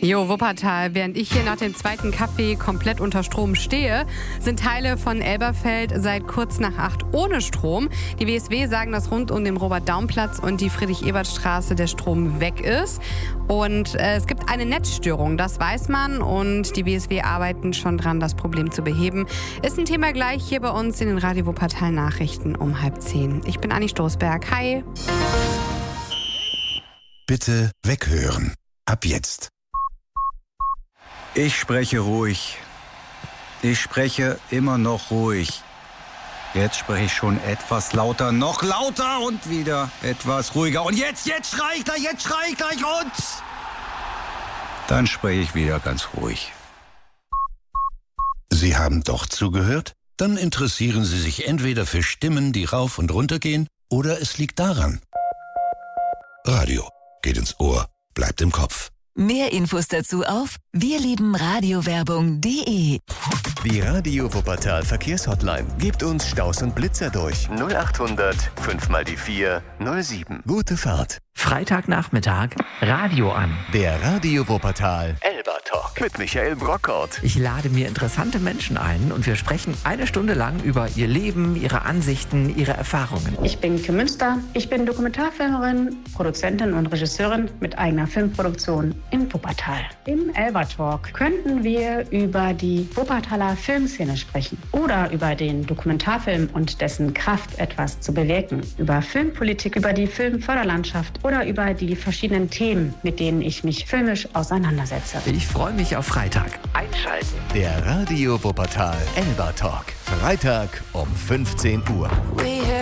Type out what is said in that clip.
Jo, Wuppertal. Während ich hier nach dem zweiten Kaffee komplett unter Strom stehe, sind Teile von Elberfeld seit kurz nach 8 ohne Strom. Die WSW sagen, dass rund um den Robert-Daum-Platz und die Friedrich-Ebert-Straße der Strom weg ist. Und es gibt eine Netzstörung, das weiß man. Und die WSW arbeiten schon dran, das Problem zu beheben. Ist ein Thema gleich hier bei uns in den Radio Wuppertal Nachrichten um 9:30. Ich bin Anni Stoßberg. Hi. Bitte weghören. Ab jetzt. Ich spreche ruhig. Ich spreche immer noch ruhig. Jetzt spreche ich schon etwas lauter, noch lauter und wieder etwas ruhiger. Und jetzt schrei ich gleich und dann spreche ich wieder ganz ruhig. Sie haben doch zugehört? Dann interessieren Sie sich entweder für Stimmen, die rauf und runter gehen, oder es liegt daran. Radio geht ins Ohr, bleibt im Kopf. Mehr Infos dazu auf wirliebenradiowerbung.de. Die Radio Wuppertal Verkehrshotline. Gebt uns Staus und Blitzer durch. 0800 5 mal die 4 07. Gute Fahrt. Freitagnachmittag, Radio an. Der Radio Wuppertal Elba Talk mit Michael Brockort. Ich lade mir interessante Menschen ein und wir sprechen 1 Stunde lang über ihr Leben, ihre Ansichten, ihre Erfahrungen. Ich bin Kim Münster. Ich bin Dokumentarfilmerin, Produzentin und Regisseurin mit eigener Filmproduktion in Wuppertal. Im Elba Talk könnten wir über die Wuppertaler Filmszene sprechen oder über den Dokumentarfilm und dessen Kraft, etwas zu bewirken, über Filmpolitik, über die Filmförderlandschaft oder über die verschiedenen Themen, mit denen ich mich filmisch auseinandersetze. Ich freue mich auf Freitag. Einschalten. Der Radio Wuppertal Elba Talk. Freitag um 15 Uhr.